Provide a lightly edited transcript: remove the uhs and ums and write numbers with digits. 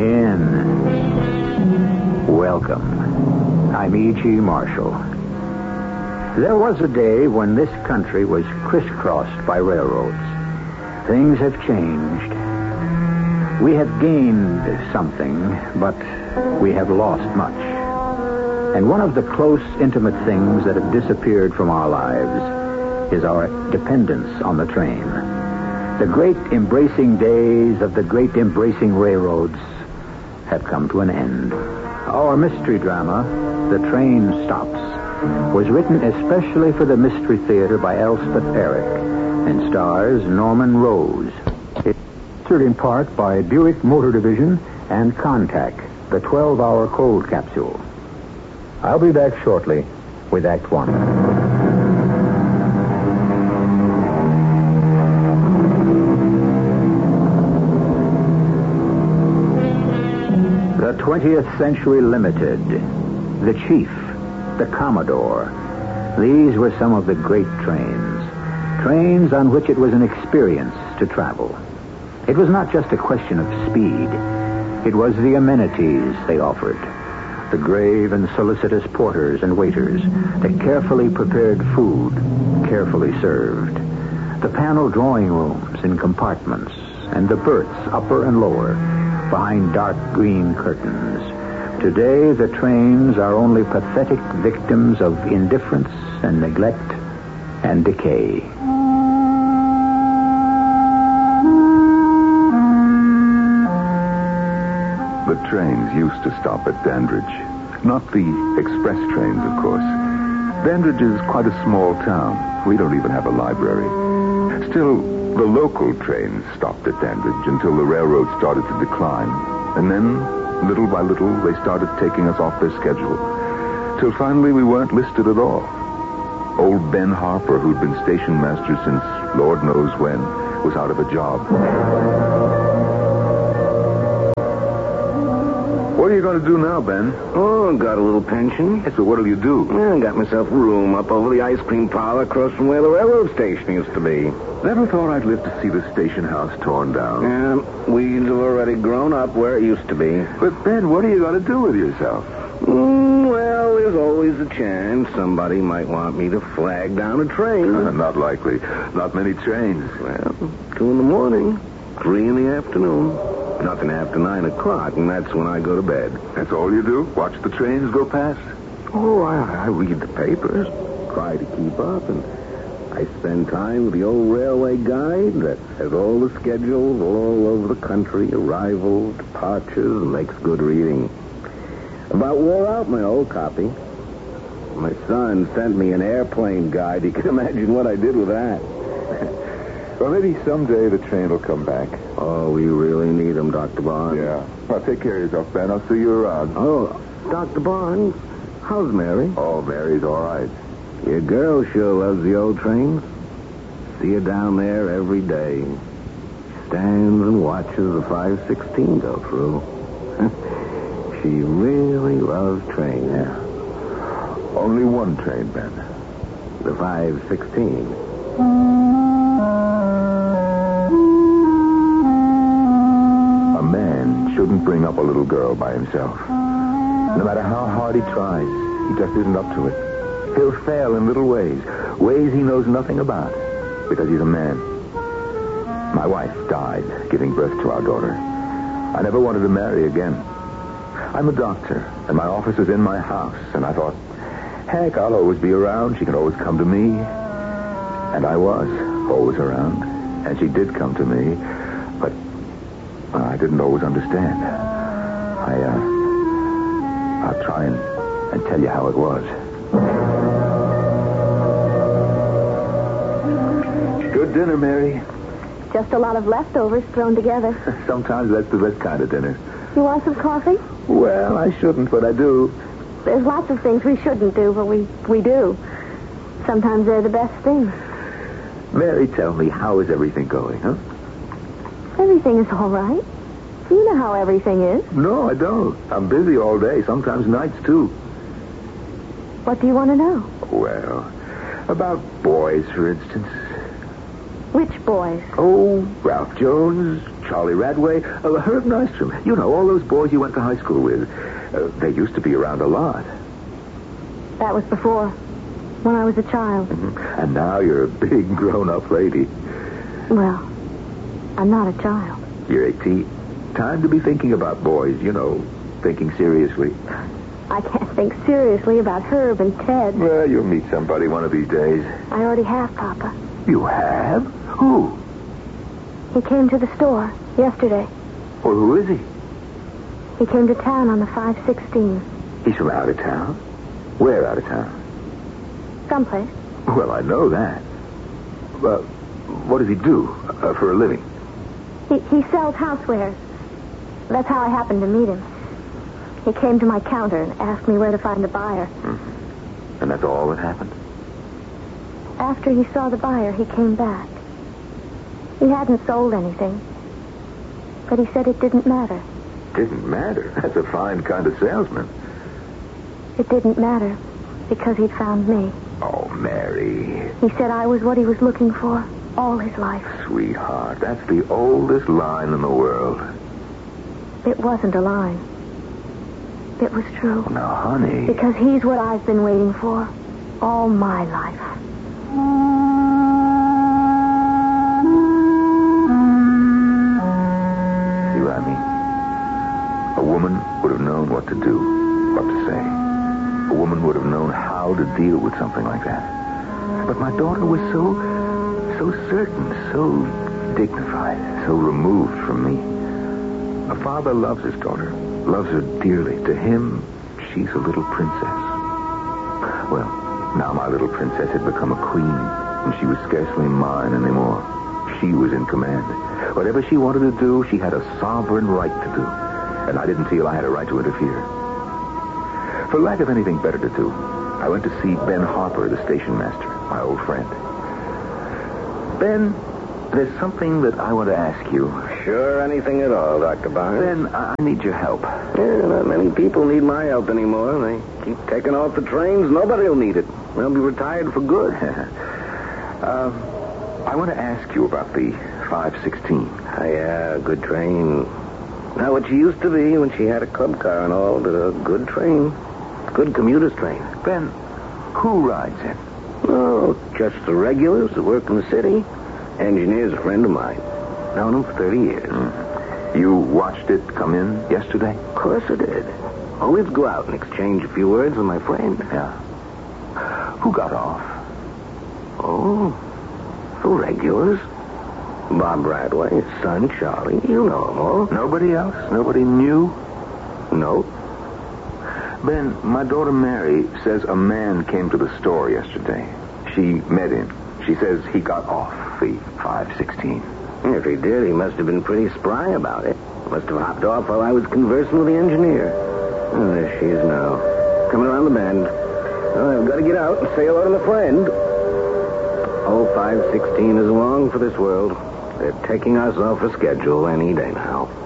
in. Welcome. I'm E.G. Marshall. There was a day when this country was crisscrossed by railroads. Things have changed. We have gained something, but we have lost much. And one of the close, intimate things that have disappeared from our lives is our dependence on the train. The great embracing days of the great embracing railroads have come to an end. Our mystery drama, The Train Stops, was written especially for the Mystery Theater by Elspeth Eric and stars Norman Rose. It's sponsored in part by Buick Motor Division and Contact, the 12-hour cold capsule. I'll be back shortly with Act One. The 20th Century Limited, the Chief, the Commodore. These were some of the great trains on which it was an experience to travel. It was not just a question of speed. It was the amenities they offered. The grave and solicitous porters and waiters, the carefully prepared food, carefully served, the panel drawing rooms in compartments, and the berths, upper and lower, behind dark green curtains. Today, the trains are only pathetic victims of indifference and neglect and decay. The trains used to stop at Dandridge. Not the express trains, of course. Dandridge is quite a small town. We don't even have a library. Still, the local trains stopped at Dandridge until the railroad started to decline. And then, little by little, they started taking us off their schedule. Till finally we weren't listed at all. Old Ben Harper, who'd been station master since Lord knows when, was out of a job. What are you going to do now, Ben? Oh, got a little pension. So what'll you do? I got myself a room up over the ice cream parlor across from where the railroad station used to be. Never thought I'd live to see the station house torn down. Yeah, weeds have already grown up where it used to be. But, Ben, what are you going to do with yourself? Well, there's always a chance somebody might want me to flag down a train. Not likely. Not many trains. Well, 2 in the morning, 3 in the afternoon. Nothing after 9 o'clock, and that's when I go to bed. That's all you do? Watch the trains go past? Oh, I read the papers, try to keep up, and I spend time with the old railway guide that has all the schedules all over the country, arrivals, departures, and makes good reading. About wore out my old copy. My son sent me an airplane guide. You can imagine what I did with that. Well, maybe someday the train will come back. Oh, we really need him, Dr. Barnes. Yeah. Well, take care of yourself, Ben. I'll see you around. Oh, Dr. Barnes, how's Mary? Oh, Mary's all right. Your girl sure loves the old trains. See her down there every day. Stands and watches the 516 go through. She really loves trains. Yeah. Only one train, Ben. The 516. A man shouldn't bring up a little girl by himself. No matter how hard he tries, he just isn't up to it. He'll fail in little ways he knows nothing about, because he's a man. My wife died giving birth to our daughter. I never wanted to marry again. I'm a doctor, and my office is in my house, and I thought, heck, I'll always be around. She can always come to me. And I was always around, and she did come to me, but I didn't always understand. I'll try and tell you how it was. Good dinner, Mary. Just a lot of leftovers thrown together. Sometimes that's the best kind of dinner. You want some coffee? Well, I shouldn't, but I do. There's lots of things we shouldn't do, but we do. Sometimes they're the best things. Mary, tell me, how is everything going, huh? Everything is all right. You know how everything is. No, I don't. I'm busy all day, sometimes nights, too. What do you want to know? Well, about boys, for instance. Which boys? Oh, Ralph Jones, Charlie Radway, Herb Nystrom. You know, all those boys you went to high school with. They used to be around a lot. That was before, when I was a child. Mm-hmm. And now you're a big grown-up lady. Well, I'm not a child. You're 18. Time to be thinking about boys, you know, thinking seriously. I can't think seriously about Herb and Ted. Well, you'll meet somebody one of these days. I already have, Papa. You have? Who? He came to the store yesterday. Well, who is he? He came to town on the 516. He's from out of town? Where out of town? Someplace. Well, I know that. But what does he do for a living? He sells housewares. That's how I happened to meet him. He came to my counter and asked me where to find a buyer. Mm-hmm. And that's all that happened? After he saw the buyer, he came back. He hadn't sold anything. But he said it didn't matter. Didn't matter? That's a fine kind of salesman. It didn't matter because he'd found me. Oh, Mary. He said I was what he was looking for all his life. Sweetheart, that's the oldest line in the world. It wasn't a line. It was true. Now, honey. Because he's what I've been waiting for all my life. See what I mean? A woman would have known what to do, what to say. A woman would have known how to deal with something like that. But my daughter was so certain, so dignified, so removed from me. A father loves his daughter, loves her dearly. To him, she's a little princess. Well, now my little princess had become a queen, and she was scarcely mine anymore. She was in command. Whatever she wanted to do, she had a sovereign right to do. And I didn't feel I had a right to interfere. For lack of anything better to do, I went to see Ben Harper, the station master, my old friend. Ben, there's something that I want to ask you. Sure, anything at all, Dr. Barnes. Ben, I need your help. Yeah, not many people need my help anymore. They keep taking off the trains. Nobody will need it. They'll be retired for good. I want to ask you about the 516. Oh, yeah, good train. Not what she used to be when she had a club car and all, but a good train. Good commuter's train. Ben, who rides it? Oh, just the regulars that work in the city. Engineer's a friend of mine. Known him for 30 years. Mm-hmm. You watched it come in yesterday? Of course I did. Always go out and exchange a few words with my friend. Yeah. Who got off? Oh, the regulars. Bob Radway, his son, Charlie. You know them all. Nobody else? Nobody new? No. Ben, my daughter Mary says a man came to the store yesterday. She met him. She says he got off the 516. If he did, he must have been pretty spry about it. Must have hopped off while I was conversing with the engineer. Oh, there she is now. Coming around the bend. Oh, I've got to get out and say hello to my friend. Oh, 516 is long for this world. They're taking us off a schedule any day now.